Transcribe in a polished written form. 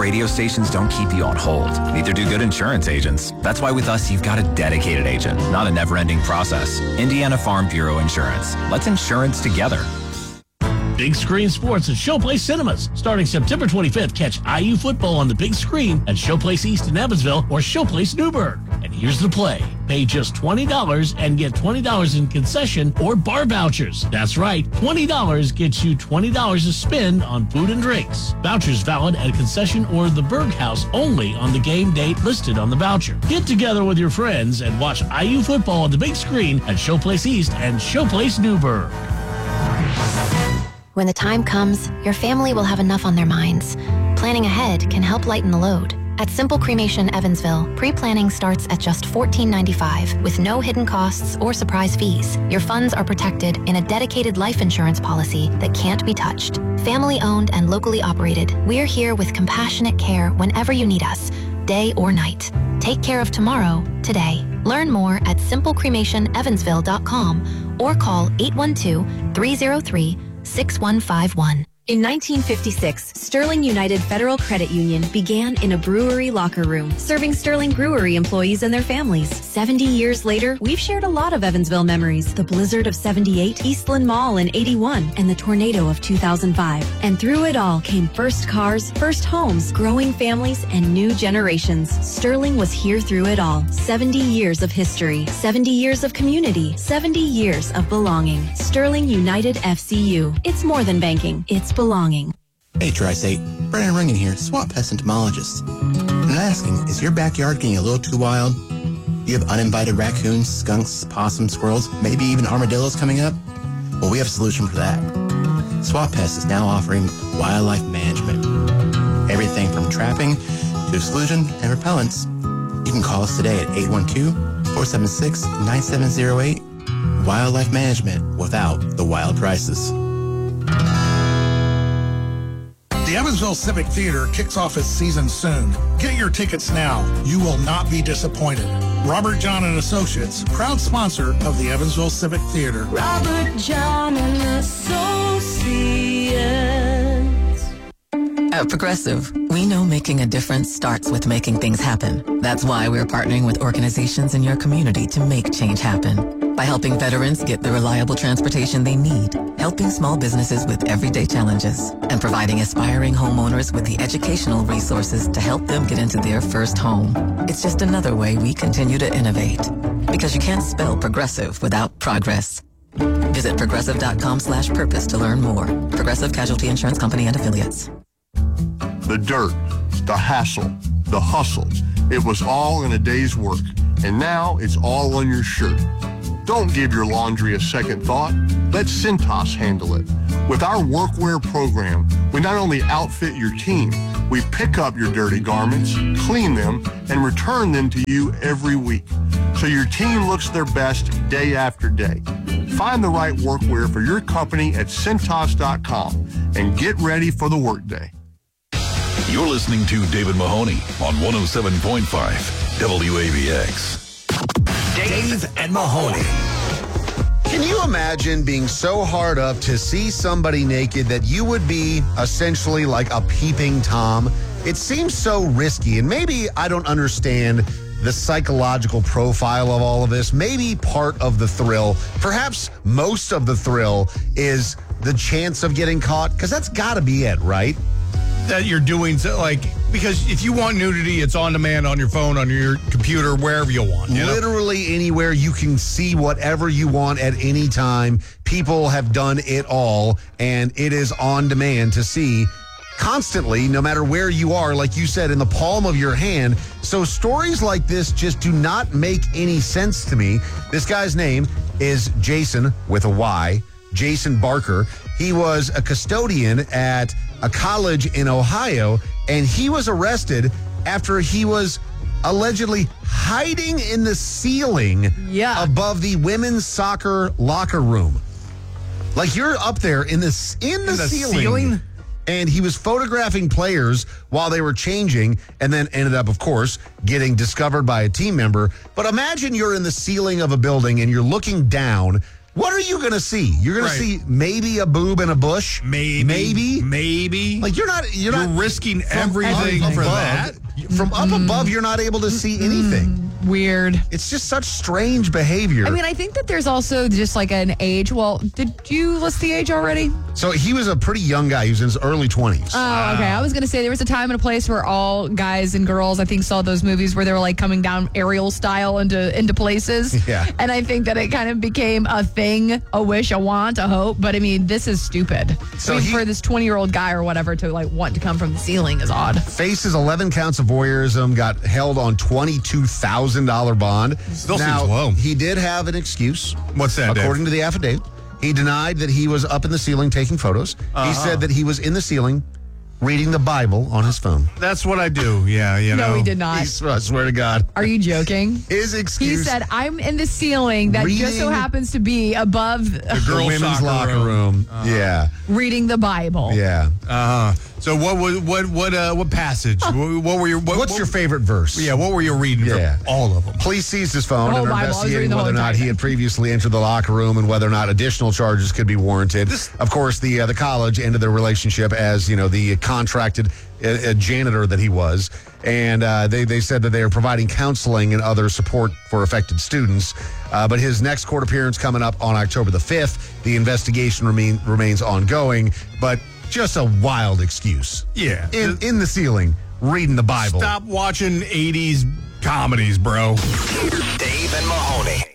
radio stations don't keep you on hold. Neither do good insurance agents. That's why with us, you've got a dedicated agent, not a never-ending process. Indiana Farm Bureau Insurance. Let's insurance together. Big Screen Sports at Showplace Cinemas. Starting September 25th, catch IU football on the big screen at Showplace East in Evansville or Showplace Newburgh. And here's the play. Pay just $20 and get $20 in concession or bar vouchers. That's right, $20 gets you $20 to spend on food and drinks. Vouchers valid at a concession or the Berg House only on the game date listed on the voucher. Get together with your friends and watch IU football on the big screen at Showplace East and Showplace Newburgh. When the time comes, your family will have enough on their minds. Planning ahead can help lighten the load. At Simple Cremation Evansville, pre-planning starts at just $14.95 with no hidden costs or surprise fees. Your funds are protected in a dedicated life insurance policy that can't be touched. Family owned and locally operated, we're here with compassionate care whenever you need us, day or night. Take care of tomorrow, today. Learn more at simplecremationevansville.com or call 812-303-6151. In 1956, Sterling United Federal Credit Union began in a brewery locker room, serving Sterling Brewery employees and their families. 70 years later, we've shared a lot of Evansville memories. The blizzard of 78, Eastland Mall in 81, and the tornado of 2005. And through it all came first cars, first homes, growing families, and new generations. Sterling was here through it all. 70 years of history, 70 years of community, 70 years of belonging. Sterling United FCU. It's more than banking. It's belonging. Hey, Tri-State. Brandon Rungan here, SWAT Pest Entomologist. I'm asking, is your backyard getting a little too wild? Do you have uninvited raccoons, skunks, possums, squirrels, maybe even armadillos coming up? Well, we have a solution for that. SWAT Pest is now offering wildlife management. Everything from trapping to exclusion and repellents. You can call us today at 812-476-9708. Wildlife management without the wild prices. The Evansville Civic Theater kicks off its season soon. Get your tickets now. You will not be disappointed. Robert John and Associates, proud sponsor of the Evansville Civic Theater. Robert John and Associates. At Progressive, we know making a difference starts with making things happen. That's why we're partnering with organizations in your community to make change happen. By helping veterans get the reliable transportation they need, helping small businesses with everyday challenges, and providing aspiring homeowners with the educational resources to help them get into their first home. It's just another way we continue to innovate. Because you can't spell progressive without progress. Visit progressive.com/purpose to learn more. Progressive Casualty Insurance Company and Affiliates. The dirt, the hassle, the hustle. It was all in a day's work, and now it's all on your shirt. Don't give your laundry a second thought. Let Cintas handle it. With our workwear program, we not only outfit your team, we pick up your dirty garments, clean them, and return them to you every week. So your team looks their best day after day. Find the right workwear for your company at Cintas.com and get ready for the workday. You're listening to David Mahoney on 107.5 WABX. Dave and Mahoney. Can you imagine being so hard up to see somebody naked that you would be essentially like a peeping Tom? It seems so risky, and maybe I don't understand the psychological profile of all of this. Maybe part of the thrill, perhaps most of the thrill, is the chance of getting caught, because that's got to be it, right? That you're doing, because if you want nudity, it's on demand on your phone, on your computer, wherever you want. Literally anywhere. You can see whatever you want at any time. People have done it all, and it is on demand to see constantly, no matter where you are, like you said, in the palm of your hand. So stories like this just do not make any sense to me. This guy's name is Jason, with a Y, Jason Barker. He was a custodian at a college in Ohio, and he was arrested after he was allegedly hiding in the ceiling above the women's soccer locker room. Like, you're up there in the ceiling? And he was photographing players while they were changing, and then ended up, of course, getting discovered by a team member. But imagine you're in the ceiling of a building and you're looking down. What are you going to see? You're going to see maybe a boob and a bush? Maybe. Like you're not risking everything for that. From up above, you're not able to see anything. Weird. It's just such strange behavior. I mean, I think that there's also just like an age. Well, did you list the age already? So he was a pretty young guy. He was in his early 20s. Oh, okay. I was going to say there was a time and a place where all guys and girls, I think, saw those movies where they were like coming down aerial style into places. Yeah. And I think that it kind of became a thing, a wish, a want, a hope. But I mean, this is stupid. So for this 20-year-old guy or whatever to like want to come from the ceiling is odd. Faces 11 counts of voyeurism, got held on $22,000 bond. Still seems low. He did have an excuse. What's that, According to the affidavit, he denied that he was up in the ceiling taking photos. He said that he was in the ceiling reading the Bible on his phone. That's what I do. Yeah, you know. No, he did not. I swear to God. Are you joking? His excuse. He said, I'm in the ceiling that just so happens to be above the women's locker room. Yeah. Reading the Bible. Yeah. So what passage? What's your favorite verse? Yeah, what were you reading from all of them? Police seized his phone and are Bible. investigating whether or not he had previously entered the locker room and whether or not additional charges could be warranted. Of course, the college ended their relationship as, the contracted janitor that he was. And they said that they are providing counseling and other support for affected students. But his next court appearance coming up on October the 5th. The investigation remains ongoing, but just a wild excuse. Yeah. In the ceiling, reading the Bible. Stop watching 80s comedies, bro. Dave and Mahoney.